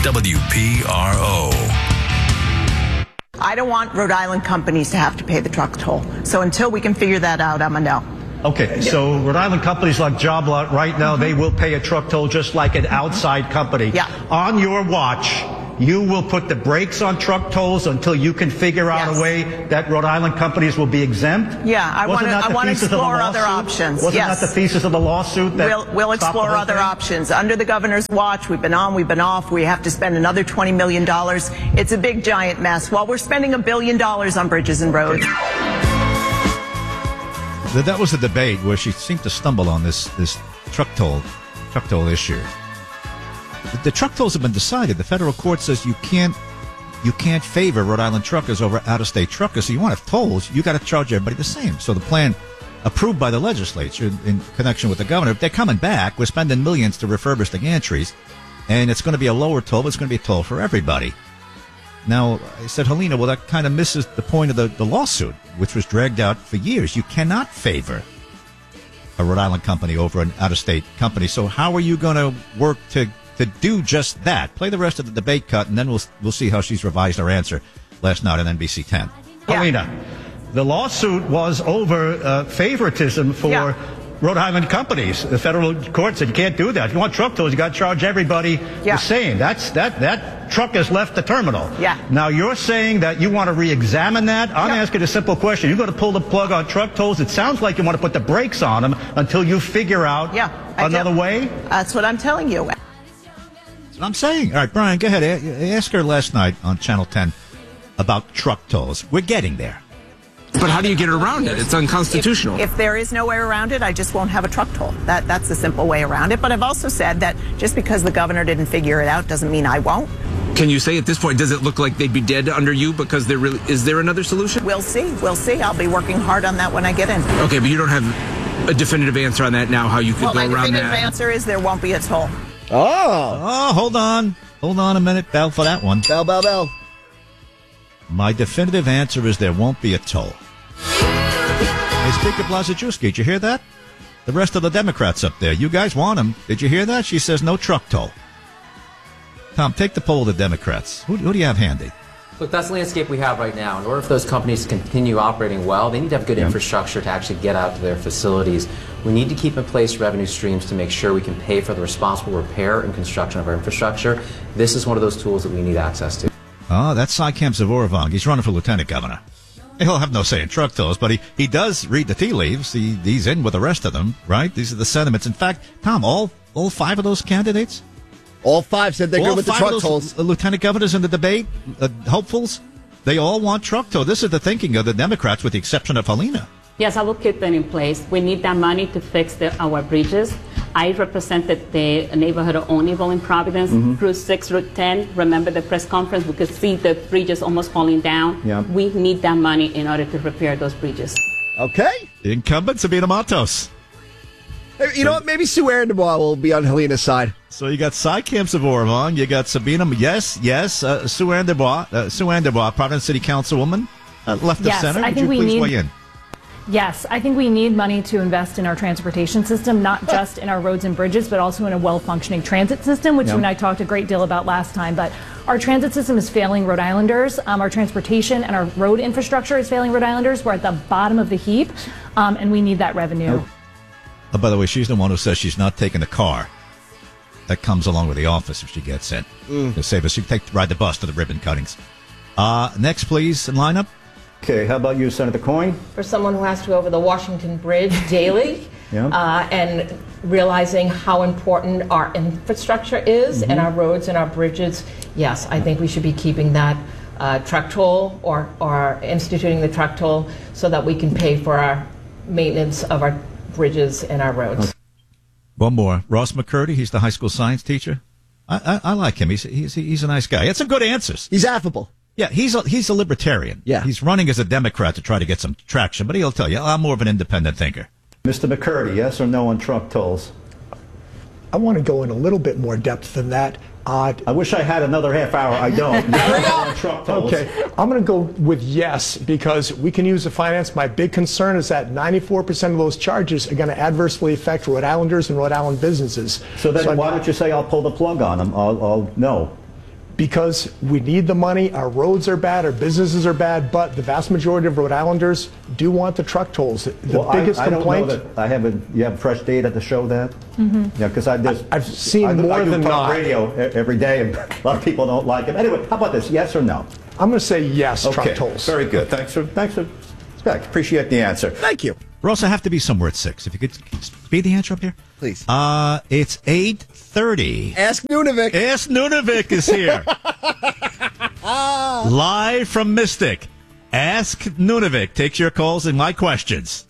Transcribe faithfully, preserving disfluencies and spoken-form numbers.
W P R O. I don't want Rhode Island companies to have to pay the truck toll. So until we can figure that out, I'm a no. Okay, so Rhode Island companies like Job Lot right now, mm-hmm. they will pay a truck toll just like an outside company. Yeah. On your watch, you will put the brakes on truck tolls until you can figure out yes. a way that Rhode Island companies will be exempt? Yeah, I want to I want to explore other options. Wasn't yes. that the thesis of the lawsuit? That we'll we'll explore other thing? options. Under the governor's watch, we've been on, we've been off. We have to spend another twenty million dollars. It's a big, giant mess. While we're spending a billion dollars on bridges and roads. That was a debate where she seemed to stumble on this this truck toll truck toll issue. The, the truck tolls have been decided. The federal court says you can't you can't favor Rhode Island truckers over out-of-state truckers. So you want to have tolls, you got to charge everybody the same. So the plan approved by the legislature in, in connection with the governor, they're coming back. We're spending millions to refurbish the gantries, and it's going to be a lower toll, but it's going to be a toll for everybody. Now, I said, Helena, well, that kind of misses the point of the, the lawsuit, which was dragged out for years. You cannot favor a Rhode Island company over an out-of-state company. So how are you going to work to, to do just that? Play the rest of the debate cut, and then we'll we'll see how she's revised her answer last night on N B C ten. Yeah. Helena, the lawsuit was over uh, favoritism for yeah. Rhode Island companies. The federal court said you can't do that. If you want truck tolls, you got to charge everybody yeah. the same. That's that that truck has left the terminal. Yeah. Now you're saying that you want to re-examine that. I'm yeah. asking a simple question. You're going to pull the plug on truck tolls. It sounds like you want to put the brakes on them until you figure out yeah, another do. way. That's what I'm telling you. That's what I'm saying. All right, Brian, go ahead. Ask her last night on Channel ten about truck tolls. We're getting there. But how do you get around it? It's unconstitutional. If, if there is no way around it, I just won't have a truck toll. That, that's the simple way around it. But I've also said that just because the governor didn't figure it out doesn't mean I won't. Can you say at this point, does it look like they'd be dead under you because there really is there another solution? We'll see. We'll see. I'll be working hard on that when I get in. Okay, but you don't have a definitive answer on that now, how you could well, go around that? My definitive answer is there won't be a toll. Oh. Oh, hold on. Hold on a minute, Bell, for that one. Bell, bell, bell. My definitive answer is there won't be a toll. Hey, Speaker Blazajewski, did you hear that? The rest of the Democrats up there, you guys want them. Did you hear that? She says no truck toll. Tom, take the poll of the Democrats. Who, who do you have handy? Look, that's the landscape we have right now. In order for those companies to continue operating well, they need to have good yeah. infrastructure to actually get out to their facilities. We need to keep in place revenue streams to make sure we can pay for the responsible repair and construction of our infrastructure. This is one of those tools that we need access to. Oh, that's Cy Kemp Zavorivong. He's running for lieutenant governor. He'll have no say in truck tolls, but he, he does read the tea leaves. He, he's in with the rest of them, right? These are the sentiments. In fact, Tom, all all five of those candidates? All five said they're all good with the truck tolls. Lieutenant governors in the debate, uh, hopefuls, they all want truck toll. This is the thinking of the Democrats, with the exception of Helena. Yes, I will keep them in place. We need that money to fix the, our bridges. I represented the neighborhood of Olneyville in Providence, mm-hmm. Route six, Route ten. Remember the press conference? We could see the bridges almost falling down. Yeah. We need that money in order to repair those bridges. Okay. The incumbent, Sabina Matos. Hey, you know what? Maybe Sue Arendabaugh will be on Helena's side. So you got Cy Kemp Zavorivong, you got Sabina, yes, yes, uh, Sue Arendabaugh, uh, Sue Arendabaugh, Providence City Councilwoman, uh, left yes, of center. I Would think you we please need, weigh in? Yes, I think we need money to invest in our transportation system, not just in our roads and bridges, but also in a well-functioning transit system, which yep. you and I talked a great deal about last time. But our transit system is failing Rhode Islanders. Um, our transportation and our road infrastructure is failing Rhode Islanders. We're at the bottom of the heap, um, and we need that revenue. Oh. Oh, by the way, she's the one who says she's not taking the car that comes along with the office if she gets in. Mm. To save us, she can take ride the bus to the ribbon cuttings. Uh, next, please, in lineup. Okay, how about you, Senator Coyne? For someone who has to go over the Washington Bridge daily yeah. uh, and realizing how important our infrastructure is mm-hmm. and our roads and our bridges, yes, I think we should be keeping that uh, truck toll or, or instituting the truck toll so that we can pay for our maintenance of our bridges and our roads. Okay. One more. Ross McCurdy, he's the high school science teacher. I, I, I like him. He's, he's, he's a nice guy. He had some good answers. He's affable. Yeah, he's a, he's a libertarian. Yeah. He's running as a Democrat to try to get some traction, but he'll tell you, I'm more of an independent thinker. Mister McCurdy, yes or no on truck tolls? I want to go in a little bit more depth than that. Uh, I wish I had another half hour. I don't. on truck tolls. Okay, I'm going to go with yes, because we can use the finance. My big concern is that ninety-four percent of those charges are going to adversely affect Rhode Islanders and Rhode Island businesses. So then so why don't you say I'll pull the plug on them? I'll, I'll no. because we need the money. Our roads are bad, our businesses are bad, but the vast majority of Rhode Islanders do want the truck tolls. The well, biggest I, I complaint. don't know that I haven't. You have fresh data to show that. Mm-hmm. Yeah, because I just I've seen I, more I do than talk not. radio every day, and a lot of people don't like it. Anyway, how about this? Yes or no? I'm going to say yes. Okay. Truck tolls. Very good. Thanks for thanks for. Appreciate the answer. Thank you. We also have to be somewhere at six. If you could speed the answer up here, please. Uh, it's eight thirty. Ask Nunavik. Ask Nunavik is here. Live from Mystic. Ask Nunavik takes your calls and my questions.